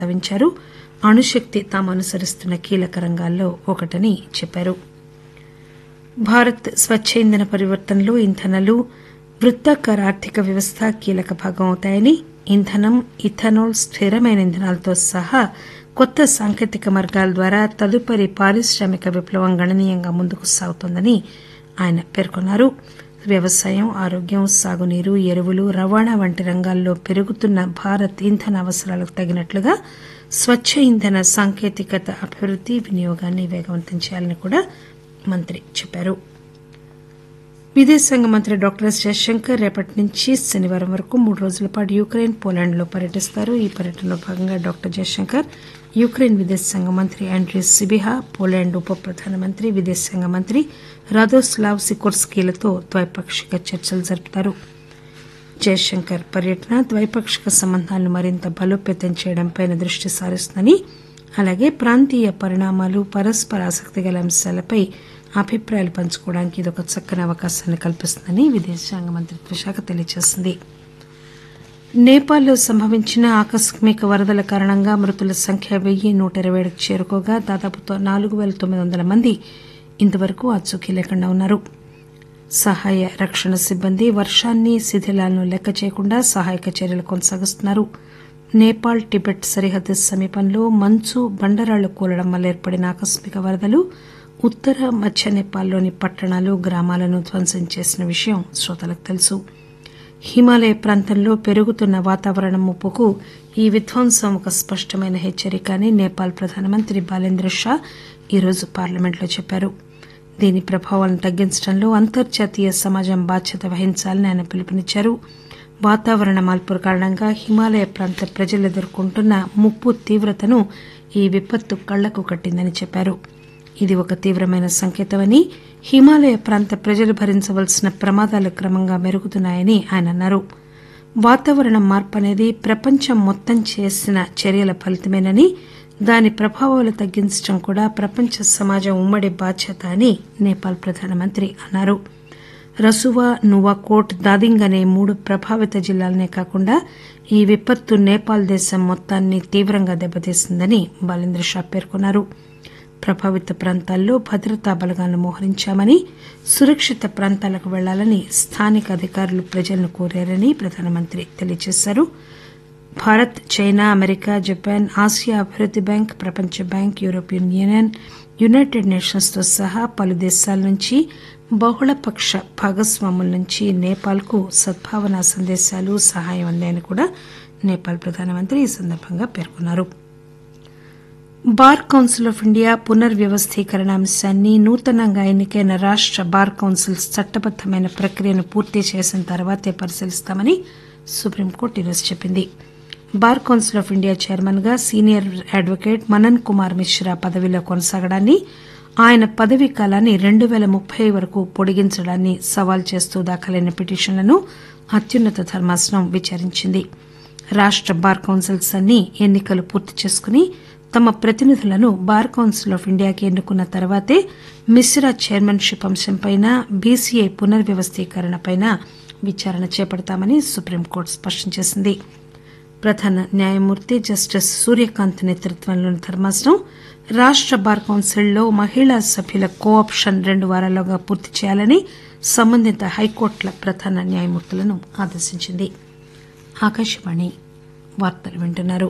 ప్రస్తావించారు. అణుశక్తి తాము అనుసరిస్తున్న కీలక రంగాల్లో ఒకటని చెప్పారు. భారత్ స్వచ్చ ఇంధన పరివర్తనలో ఇంధనాలు, వృత్తాకార ఆర్థిక వ్యవస్థ కీలక భాగం అవుతాయని, ఇంధనం, ఇథనాల్, స్థిరమైన ఇంధనాలతో సహా కొత్త సాంకేతిక మార్గాల ద్వారా తదుపరి పారిశ్రామిక విప్లవం గణనీయంగా ముందుకు సాగుతోందని ఆయన పేర్కొన్నారు. వ్యవసాయం, ఆరోగ్యం, సాగునీరు, ఎరువులు, రవాణా వంటి రంగాల్లో పెరుగుతున్న భారత్ ఇంధన అవసరాలకు తగినట్లుగా స్వచ్చ ఇంధన సాంకేతికత అభివృద్ది, వినియోగాన్ని వేగవంతం చేయాలని కూడా మంత్రి చెప్పారు. విదేశాంగ మంత్రి డాక్టర్ ఎస్ జయశంకర్ రేపటి నుంచి శనివారం వరకు 3 రోజుల పాటు యుక్రెయిన్, పోలాండ్ లో పర్యటిస్తారు. ఈ పర్యటనలో భాగంగా డాక్టర్ జయశంకర్ యుక్రెయిన్ విదేశాంగ మంత్రి ఆండ్రీ సిబిహా, పోలాండ్ ఉప ప్రధానమంత్రి, విదేశాంగ మంత్రి రాదోస్లావ్ సికోర్స్కీలతో ద్వైపాక్షిక చర్చలు జరుపుతారు. జయశంకర్ పర్యటన ద్వైపాక్షిక సంబంధాలను మరింత బలోపేతం చేయడంపై దృష్టి సారిస్తుందని, అలాగే ప్రాంతీయ పరిణామాలు, పరస్పర ఆసక్తిగల అంశాలపై అభిప్రాయాలు పంచుకోవడానికి ఇదొక చక్కని అవకాశాన్ని కల్పిస్తుందని విదేశాంగ మంత్రిత్వ శాఖ తెలియజేసింది. నేపాల్లో సంభవించిన ఆకస్మిక వరదల కారణంగా మృతుల సంఖ్య 1,127కు చేరుకోగా దాదాపు 4,900 మంది ఇంతవరకు ఆచూకీ లేకుండా ఉన్నారు. సహాయ రక్షణ సిబ్బంది వర్షాన్ని, శిథిలాలను లెక్క చేయకుండా సహాయక చర్యలు కొనసాగిస్తున్నారు. నేపాల్, టిబెట్ సరిహద్దు సమీపంలో మంచు, బండరాళ్లు కూలడం వల్ల ఏర్పడిన ఆకస్మిక వరదలు ఉత్తర, మధ్య నేపాల్లోని పట్టణాలు, గ్రామాలను ధ్వంసం చేసిన విషయం శ్రోతలకు తెలుసు. హిమాలయ ప్రాంతంలో పెరుగుతున్న వాతావరణ ముప్పుకు ఈ విధ్వంసం ఒక స్పష్టమైన హెచ్చరిక అని నేపాల్ ప్రధానమంత్రి బాలేంద్ర షా ఈరోజు పార్లమెంట్లో చెప్పారు. దీని ప్రభావాలను తగ్గించడంలో అంతర్జాతీయ సమాజం బాధ్యత వహించాలని ఆయన పిలుపునిచ్చారు. వాతావరణ మార్పుల కారణంగా హిమాలయ ప్రాంత ప్రజలు ఎదుర్కొంటున్న ముప్పు తీవ్రతను ఈ విపత్తు కళ్లకు కట్టిందని చెప్పారు. ఇది ఒక తీవ్రమైన సంకేతమని, హిమాలయ ప్రాంత ప్రజలు భరించవలసిన ప్రమాదాలు క్రమంగా మెరుగుతున్నాయని ఆయన అన్నారు. వాతావరణ మార్పు అనేది ప్రపంచం మొత్తం చేసిన చర్యల ఫలితమేనని, దాని ప్రభావాలు తగ్గించడం కూడా ప్రపంచ సమాజం ఉమ్మడి బాధ్యత అని నేపాల్ ప్రధానమంత్రి అన్నారు. రసువా, నువాకోట్, దాదింగ్ అనే 3 ప్రభావిత జిల్లాలనే కాకుండా ఈ విపత్తు నేపాల్ దేశం మొత్తాన్ని తీవ్రంగా దెబ్బతీసిందని బాలేంద్ర షా పేర్కొన్నారు. ప్రభావిత ప్రాంతాల్లో భద్రతా బలగాలను మోహరించామని, సురక్షిత ప్రాంతాలకు వెళ్లాలని స్థానిక అధికారులు ప్రజలను కోరారని ప్రధానమంత్రి తెలియజేశారు. Bharat, China, America, Japan, Asia అభివృద్ది బ్యాంక్, ప్రపంచ bank, European union, United nations తో సహా పలు దేశాల నుంచి, బహుళపక్ష భాగస్వాముల నుంచి నేపాల్కు సద్భావనా సందేశాలు, సహాయం అందాయని కూడా నేపాల్ ప్రధానమంత్రి ఈ సందర్భంగా పేర్కొన్నారు. బార్ కౌన్సిల్ ఆఫ్ ఇండియా పునర్వ్యవస్థీకరణ అంశాన్ని నూతనంగా ఎన్నికైన రాష్ట బార్ కౌన్సిల్స్ చట్టబద్దమైన ప్రక్రియను పూర్తి చేసిన తర్వాతే పరిశీలిస్తామని సుప్రీంకోర్టు ఈరోజు చెప్పింది. Bar council of India chairman గా సీనియర్ అడ్వకేట్ మనన్ కుమార్ మిశ్రా పదవిలో కొనసాగడాన్ని, ఆయన పదవీ కాలాన్ని 2030 వరకు పొడిగించడాన్ని సవాల్ చేస్తూ దాఖలైన పిటిషన్లను అత్యున్నత ధర్మాసనం విచారించింది. రాష్ట బార్ కౌన్సిల్స్ అన్ని ఎన్నికలు పూర్తి చేసుకుని తమ ప్రతినిధులను బార్ కౌన్సిల్ ఆఫ్ ఇండియాకి ఎన్నుకున్న తర్వాతే మిశ్రా చైర్మన్షిప్ అంశంపై, బీసీఐ పునర్వ్యవస్థీకరణపై విచారణ చేపడతామని సుప్రీంకోర్టు స్పష్టం చేసింది. ప్రధాన న్యాయమూర్తి జస్టిస్ సూర్యకాంత్ నేతృత్వంలోని ధర్మాసనం రాష్ట బార్ కౌన్సిల్లో మహిళా సభ్యుల కో ఆప్షన్ 2 వారాల్లోగా పూర్తి చేయాలని సంబంధిత హైకోర్టుల ప్రధాన న్యాయమూర్తులను ఆదేశించింది. ఆకాశవాణి వార్తలు వింటున్నారు.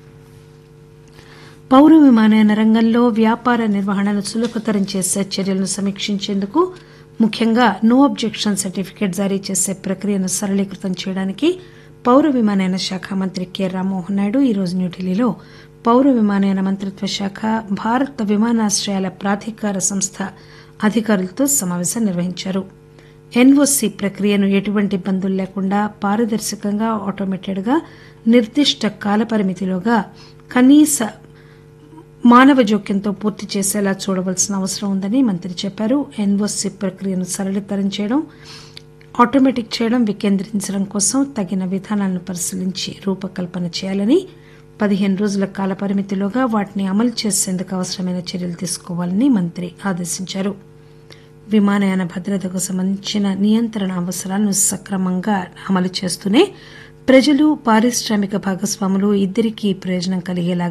పౌర విమానయాన రంగంలో వ్యాపార నిర్వహణను సులభతరం చేసే చర్యలను సమీక్షించేందుకు, ముఖ్యంగా నో అబ్జెక్షన్ సర్టిఫికేట్ జారీ చేసే ప్రక్రియను సరళీకృతం చేయడానికి పౌర విమానయాన శాఖ మంత్రి కె రామ్మోహన్ నాయుడు ఈరోజు న్యూఢిల్లీలో పౌర విమానయాన మంత్రిత్వ శాఖ, భారత విమానాశ్రయాల ప్రాధికార సంస్థ అధికారులతో సమావేశం నిర్వహించారు. ఎన్ఓసీ ప్రక్రియను ఎటువంటి ఇబ్బందులు లేకుండా పారదర్శకంగా, ఆటోమేటెడ్ గా, నిర్దిష్ట కాలపరిమితిలోగా, కనీస మానవ జోక్యంతో పూర్తి చేసేలా చూడవలసిన అవసరం ఉందని మంత్రి చెప్పారు. ఎన్ఓసీ ప్రక్రియను సరళీతరం చేయడం, ఆటోమేటిక్ చేయడం, వికేంద్రీకరించడం కోసం తగిన విధానాలను పరిశీలించి రూపకల్పన చేయాలని, 15 రోజుల కాల పరిమితిలోగా వాటిని అమలు చేసేందుకు అవసరమైన చర్యలు తీసుకోవాలని మంత్రి ఆదేశించారు. విమానయాన భద్రతకు సంబంధించిన నియంత్రణ అవసరాలను సక్రమంగా అమలు చేస్తూనే ప్రజలు పారిశ్రామిక భాగస్వాములు ఇద్దరికీ ప్రయోజనం కలిగేలా